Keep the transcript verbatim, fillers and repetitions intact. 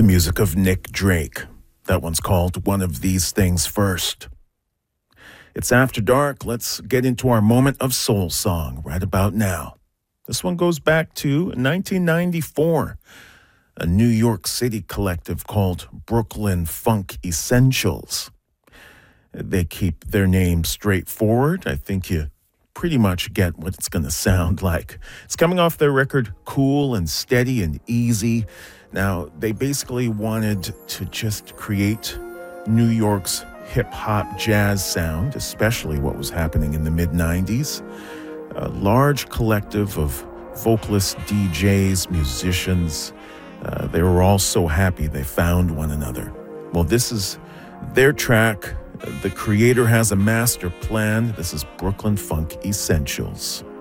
the music of Nick Drake. That one's called One of These Things First. It's after dark. Let's get into our moment of soul song right about now. This one goes back to nineteen ninety-four. A New York City collective called Brooklyn Funk Essentials. They keep their name straightforward. I think you pretty much get what it's going to sound like. It's coming off their record Cool and Steady and Easy. Now, they basically wanted to just create New York's hip-hop jazz sound, especially what was happening in the mid nineties. A large collective of vocalists, D Js, musicians. Uh, they were all so happy they found one another. Well, this is their track. The creator has a master plan. This is Brooklyn Funk Essentials.